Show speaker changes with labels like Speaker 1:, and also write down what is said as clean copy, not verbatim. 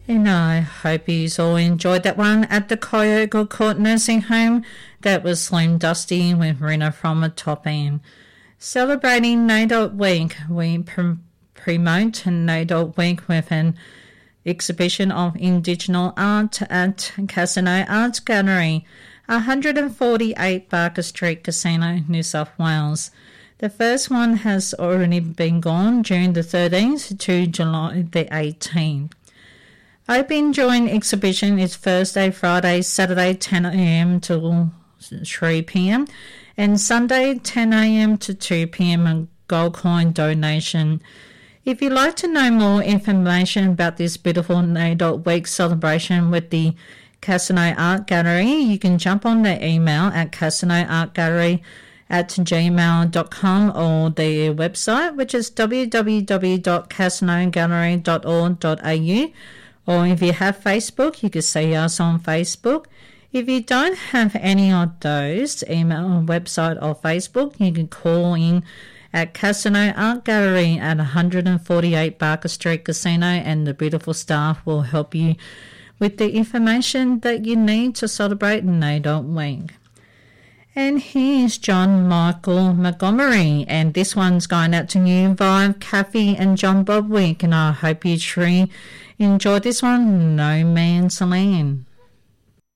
Speaker 1: And I hope you all enjoyed that one at the Kyogo Court Nursing Home. That was Slim Dusty with Rina from the top end. Celebrating NAIDOC Week, we promote NAIDOC Week with an exhibition of Indigenous art at Casino Arts Gallery, 148 Barker Street, Casino, New South Wales. The first one has already been gone June the 13th to July the 18th. Open joint exhibition is Thursday, Friday, Saturday 10 a.m. to 3 p.m. and Sunday 10 a.m. to 2 p.m. and gold coin donation. If you'd like to know more information about this beautiful NAIDOC Week celebration with the Casino Art Gallery, you can jump on their email at casinoartgallery@gmail.com or their website, which is www.casinogallery.org.au. Or if you have Facebook, you can see us on Facebook. If you don't have any of those, email, website or Facebook, you can call in at Casino Art Gallery at 148 Barker Street Casino, and the beautiful staff will help you with the information that you need to celebrate NAIDOC Week. And here's John Michael Montgomery, and this one's going out to you via Kathy and John Bob Wick, and I hope you truly enjoy this one, No Man's Land.